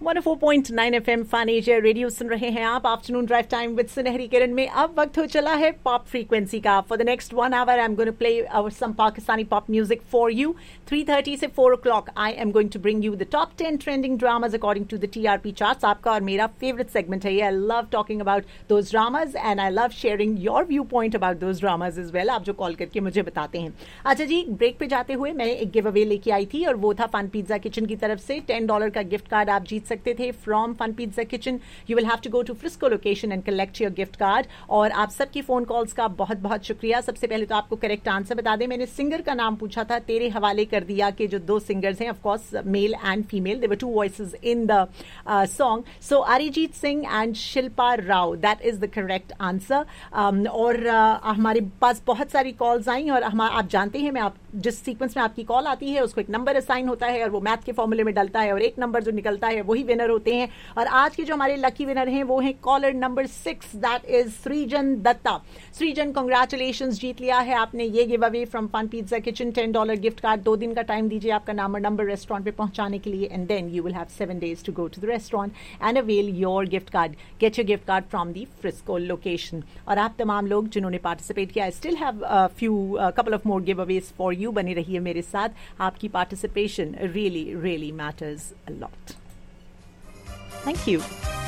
104.9 FM fun Asia radio सुन रहे हैं आप। आफ्टरनून ड्राइव टाइम विद सुनहरी किरण में अब वक्त हो चला है पॉप फ्रीक्वेंसी का। For the next 1 hour I am going to play some Pakistani pop music for you. 3:30 से 4 o'clock I am going to bring you the top 10 trending dramas according to the TRP charts. आपका और मेरा favourite segment है ये। I love talking about those dramas and I love sharing your view point about those dramas is well, आप जो call करके मुझे बताते हैं। अच्छा जी, ब्रेक पे जाते हुए मैं एक गिव अवे लेके आई थी और वो था फन पिज्जा किचन की तरफ से $10 का गिफ्ट कार्ड आप जीत सकते थे from Fun Pizza Kitchen. You will have to go to Frisco location and collect your gift card. और आप सबकी फोन कॉल्स का बहुत बहुत शुक्रिया। सबसे पहले तो आपको करेक्ट आंसर बता दें, मैंने सिंगर का नाम पूछा था, तेरे हवाले कर दिया कि जो 2 सिंगर्स हैं, of course male and female, there were 2 voices in the song. So Arijit Singh and Shilpa Rao, that is the correct answer. और हमारे पास बहुत सारी कॉल्स आई और आप जानते हैं मैं आप जिस सीक्वेंस में आपकी कॉल आती है उसको एक नंबर असाइन होता है और वो मैथ के फॉर्मूले में डलता है और एक नंबर जो निकलता है वही विनर होते हैं। और आज के जो हमारे लकी विनर हैं वो हैं कॉलर नंबर 6, दैट इज सृजन दत्ता। सृजन, कांग्रेचुलेशंस, जीत लिया है आपने ये give away from fun pizza kitchen $10 gift card. 2 दिन का टाइम दीजिए आपका नाम और नंबर रेस्टोरेंट पे पहुंचाने के लिए and then you will have 7 days to go to the restaurant and avail your gift card. Get your gift card from the Frisco location. और आप तमाम लोग जिन्होंने पार्टिसिपेट किया, I still have couple of more giveaways for you. बने रहिए मेरे साथ, आपकी participation really really matters a lot. Thank you.